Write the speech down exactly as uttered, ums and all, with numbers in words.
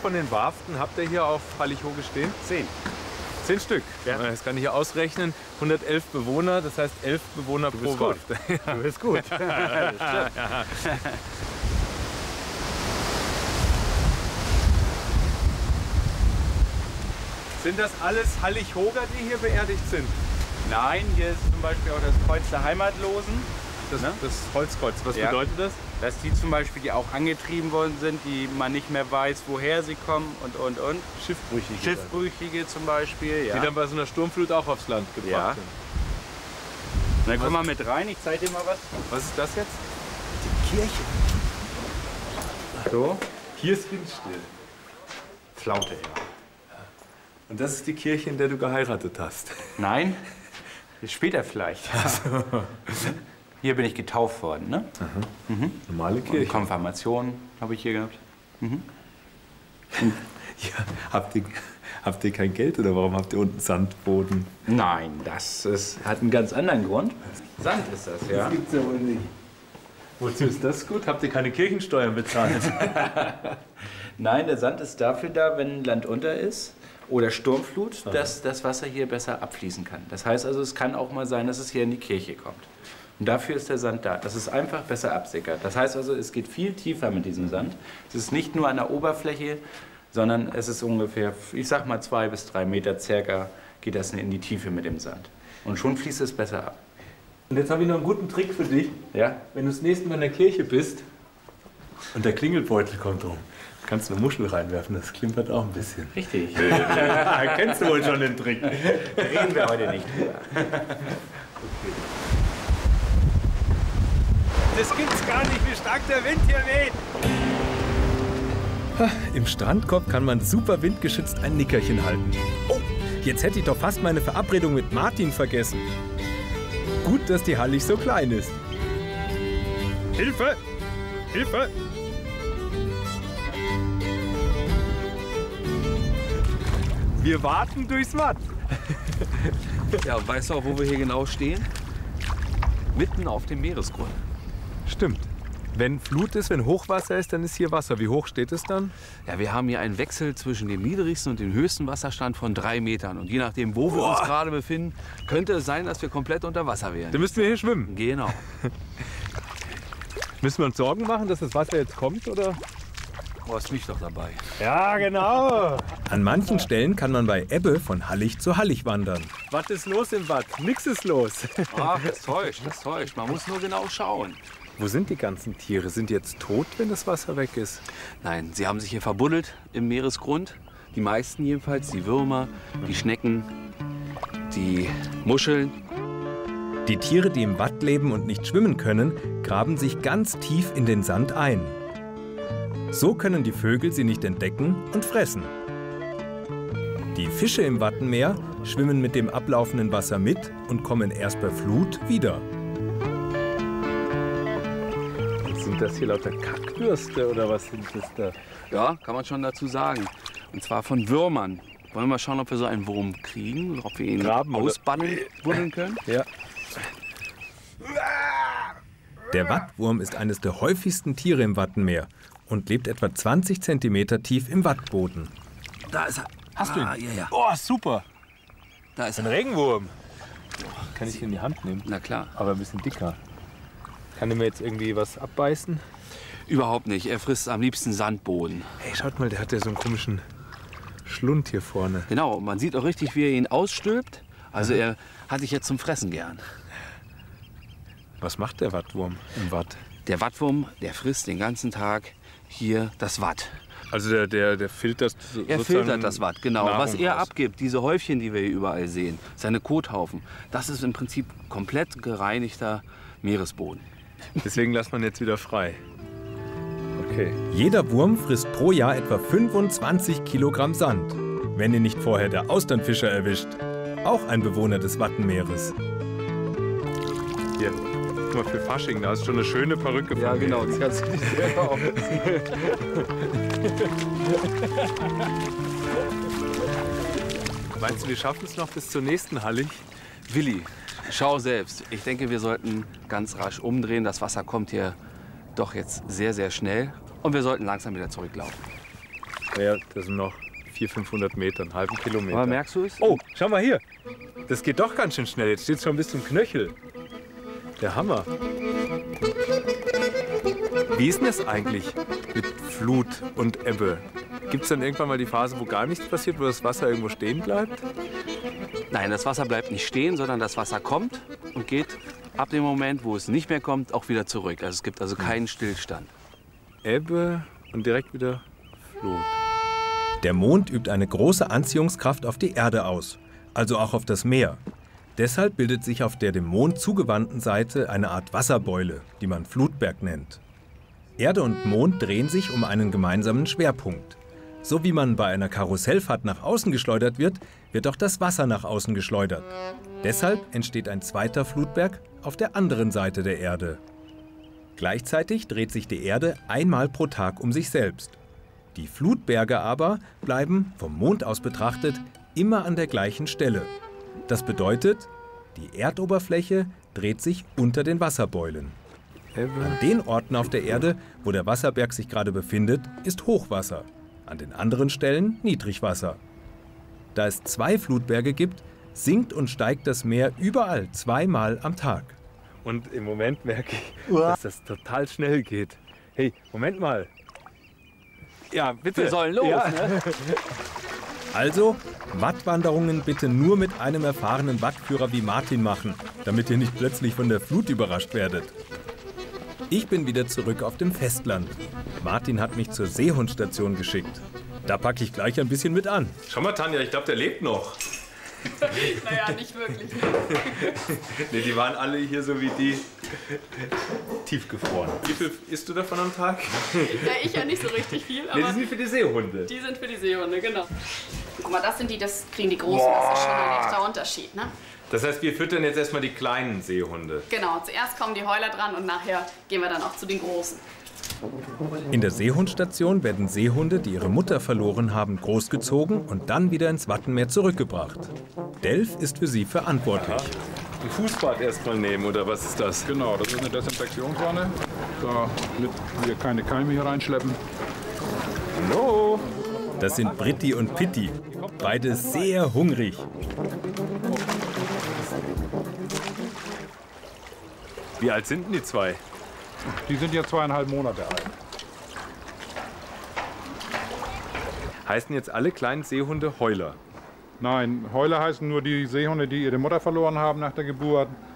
von den Warften habt ihr hier auf Hallig-Hoge stehen? Zehn. Zehn Stück. Ja. Das kann ich hier ausrechnen. hundertelf Bewohner, das heißt elf Bewohner pro Warft. Du bist gut. Sind das alles Hallig-Hoger, die hier beerdigt sind? Nein, hier ist zum Beispiel auch das Kreuz der Heimatlosen. Das, Ne? das Holzkreuz, was Ja. bedeutet das? Dass die zum Beispiel, die auch angetrieben worden sind, die man nicht mehr weiß, woher sie kommen und, und, und. Schiffbrüchige. Schiffbrüchige zum Beispiel, ja. Die dann bei so einer Sturmflut auch aufs Land gebracht Ja. sind. Und dann komm mal mit rein, ich zeige dir mal was. Was ist das jetzt? Die Kirche. So, Hier ist windstill. Flaute, ja. Und das ist die Kirche, in der du geheiratet hast. Nein, später vielleicht. Hier bin ich getauft worden, ne? Mhm. Normale Und Kirche. Konfirmation habe ich hier gehabt. Ja, habt ihr, habt ihr kein Geld oder warum habt ihr unten Sandboden? Nein, das ist, hat einen ganz anderen Grund. Sand ist das, ja. Das gibt's ja wohl nicht. Wozu ist das gut? Habt ihr keine Kirchensteuern bezahlt? Nein, der Sand ist dafür da, wenn Land unter ist oder Sturmflut, dass das Wasser hier besser abfließen kann. Das heißt also, es kann auch mal sein, dass es hier in die Kirche kommt. Und dafür ist der Sand da, dass es einfach besser absickert. Das heißt also, es geht viel tiefer mit diesem Sand. Es ist nicht nur an der Oberfläche, sondern es ist ungefähr, ich sag mal zwei bis drei Meter circa, geht das in die Tiefe mit dem Sand. Und schon fließt es besser ab. Und jetzt habe ich noch einen guten Trick für dich. Ja? Wenn du das nächste Mal in der Kirche bist und der Klingelbeutel kommt rum, kannst du eine Muschel reinwerfen, das klimpert auch ein bisschen. Richtig. Ja, kennst du wohl schon den Trick. Reden wir heute nicht drüber. Das gibt's gar nicht, wie stark der Wind hier weht. Im Strandkorb kann man super windgeschützt ein Nickerchen halten. Oh, jetzt hätte ich doch fast meine Verabredung mit Martin vergessen. Gut, dass die Hallig so klein ist. Hilfe! Hilfe! Wir warten durchs Watt. Ja, weißt du auch, wo wir hier genau stehen? Mitten auf dem Meeresgrund. Stimmt. Wenn Flut ist, wenn Hochwasser ist, dann ist hier Wasser. Wie hoch steht es dann? Ja, wir haben hier einen Wechsel zwischen dem niedrigsten und dem höchsten Wasserstand von drei Metern. Und je nachdem, wo wir uns gerade befinden, könnte es sein, dass wir komplett unter Wasser wären. Dann müssen wir hier schwimmen. Genau. Müssen wir uns Sorgen machen, dass das Wasser jetzt kommt, oder? Du hast mich doch dabei. Ja, genau. An manchen Stellen kann man bei Ebbe von Hallig zu Hallig wandern. Was ist los im Watt? Nix ist los. Ach, das täuscht, das täuscht. Man muss nur genau schauen. Wo sind die ganzen Tiere? Sind die jetzt tot, wenn das Wasser weg ist? Nein, sie haben sich hier verbuddelt im Meeresgrund. Die meisten jedenfalls, die Würmer, die Schnecken, die Muscheln. Die Tiere, die im Watt leben und nicht schwimmen können, graben sich ganz tief in den Sand ein. So können die Vögel sie nicht entdecken und fressen. Die Fische im Wattenmeer schwimmen mit dem ablaufenden Wasser mit und kommen erst bei Flut wieder. Sind das hier lauter Kackwürste oder was sind das da? Ja, kann man schon dazu sagen. Und zwar von Würmern. Wollen wir mal schauen, ob wir so einen Wurm kriegen, ob wir ihn Graben oder- ausbuddeln buddeln können? Ja. Der Wattwurm ist eines der häufigsten Tiere im Wattenmeer und lebt etwa zwanzig Zentimeter tief im Wattboden. Da ist er. Hast du ihn? Ah, ja, ja. Oh, super. Da ist Ein er. Regenwurm. Kann ich ihn in die Hand nehmen? Na klar. Aber ein bisschen dicker. Kann er mir jetzt irgendwie was abbeißen? Überhaupt nicht. Er frisst am liebsten Sandboden. Hey, schaut mal, der hat ja so einen komischen Schlund hier vorne. Genau, man sieht auch richtig, wie er ihn ausstülpt. Also er hat sich jetzt zum Fressen gern. Was macht der Wattwurm im Watt? Der Wattwurm, der frisst den ganzen Tag hier das Watt. Also der, der, der filtert so, Er filtert das Watt, genau. Nahrung Was er raus. abgibt, diese Häufchen, die wir hier überall sehen, seine Kothaufen, das ist im Prinzip komplett gereinigter Meeresboden. Deswegen lässt man jetzt wieder frei. Okay. Jeder Wurm frisst pro Jahr etwa fünfundzwanzig Kilogramm Sand, wenn ihn nicht vorher der Austernfischer erwischt. Auch ein Bewohner des Wattenmeeres. Hier, guck mal, für Fasching, da hast du schon eine schöne Perücke von mir. das kannst du nicht selber aufziehen. Meinst du, wir schaffen es noch bis zur nächsten Hallig? Willi, schau selbst. Ich denke, wir sollten ganz rasch umdrehen. Das Wasser kommt hier doch jetzt sehr, sehr schnell. Und wir sollten langsam wieder zurücklaufen. Ja, das sind noch vierhundert, fünfhundert Meter, einen halben Kilometer. Aber merkst du es? Oh, schau mal hier. Das geht doch ganz schön schnell. Jetzt steht es schon bis zum Knöchel. Der Hammer. Wie ist denn das eigentlich mit Flut und Ebbe? Gibt es dann irgendwann mal die Phase, wo gar nichts passiert, wo das Wasser irgendwo stehen bleibt? Nein, das Wasser bleibt nicht stehen, sondern das Wasser kommt und geht ab dem Moment, wo es nicht mehr kommt, auch wieder zurück. Also es gibt also keinen Stillstand. Ebbe und direkt wieder Flut. Der Mond übt eine große Anziehungskraft auf die Erde aus, also auch auf das Meer. Deshalb bildet sich auf der dem Mond zugewandten Seite eine Art Wasserbeule, die man Flutberg nennt. Erde und Mond drehen sich um einen gemeinsamen Schwerpunkt. So wie man bei einer Karussellfahrt nach außen geschleudert wird, wird auch das Wasser nach außen geschleudert. Deshalb entsteht ein zweiter Flutberg auf der anderen Seite der Erde. Gleichzeitig dreht sich die Erde einmal pro Tag um sich selbst. Die Flutberge aber bleiben, vom Mond aus betrachtet, immer an der gleichen Stelle. Das bedeutet, die Erdoberfläche dreht sich unter den Wasserbeulen. An den Orten auf der Erde, wo der Wasserberg sich gerade befindet, ist Hochwasser. An den anderen Stellen Niedrigwasser. Da es zwei Flutberge gibt, sinkt und steigt das Meer überall zweimal am Tag. Und im Moment merke ich, dass das total schnell geht. Hey, Moment mal. Ja, bitte. Wir sollen los, ja. Ne? Also, Wattwanderungen bitte nur mit einem erfahrenen Wattführer wie Martin machen, damit ihr nicht plötzlich von der Flut überrascht werdet. Ich bin wieder zurück auf dem Festland. Martin hat mich zur Seehundstation geschickt. Da packe ich gleich ein bisschen mit an. Schau mal, Tanja, ich glaube, der lebt noch. Naja, nicht wirklich. Nee, die waren alle hier so wie die tiefgefroren. Wie viel isst du davon am Tag? Ja, ich ja nicht so richtig viel, aber Nee, die sind für die Seehunde. die sind für die Seehunde, genau. Guck mal, das sind die, das kriegen die Großen, das ist schon ein echter Unterschied, ne? Das heißt, wir füttern jetzt erstmal die kleinen Seehunde. Genau, zuerst kommen die Heuler dran und nachher gehen wir dann auch zu den Großen. In der Seehundstation werden Seehunde, die ihre Mutter verloren haben, großgezogen und dann wieder ins Wattenmeer zurückgebracht. Delf ist für sie verantwortlich. Ein Fußbad erstmal nehmen, oder was ist das? Genau, das ist eine Desinfektionswanne, damit wir keine Keime hier reinschleppen. Hallo! Das sind Britti und Pitti. Beide sehr hungrig. Wie alt sind denn die zwei? Die sind jetzt zweieinhalb Monate alt. Heißen jetzt alle kleinen Seehunde Heuler? Nein, Heuler heißen nur die Seehunde, die ihre Mutter verloren haben nach der Geburt.